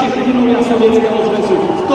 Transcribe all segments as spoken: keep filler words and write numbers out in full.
ďalšie hrdinové Sovietskeho zväzu. To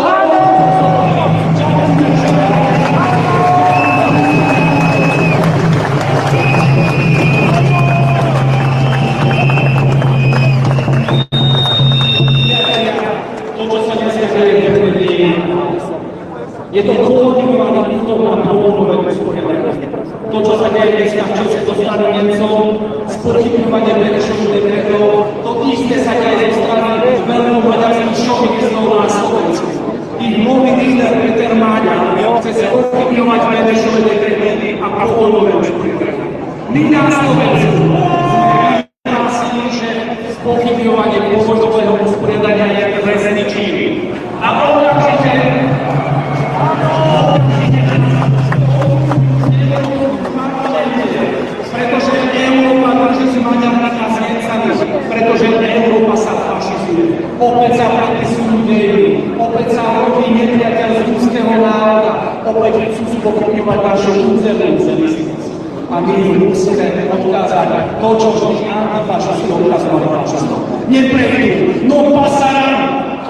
je to koordinovaný útok na pôvodové usporiadanie. To, čo sa deje dneska v čase zo strany Nemcov, spochybňovanie Benešových dekretov, to isté sa deje zo strany veľkomaďarských šovinistov na Slovensku. Ich nový líder Peter Máňa chce spochybňovať Benešové dekrety a pôvodové usporiadanie. My na Slovensku sme vyhlásili, že spochybňovanie pôvodového usporiadania je trestný čin. A okamžite pretože Európa drží si Maďarka na znecaní, pretože Európa sa fašizuje. Opäť sa prepisujú dejiny, opäť sa robí nepriateľ z ruského národa, opäť chcú spochybňovať našu územnú celistnosť. A my im musíme odkázať to, čo vždy antifašisti odkázali fašistom. Neprejdú, no pasaran!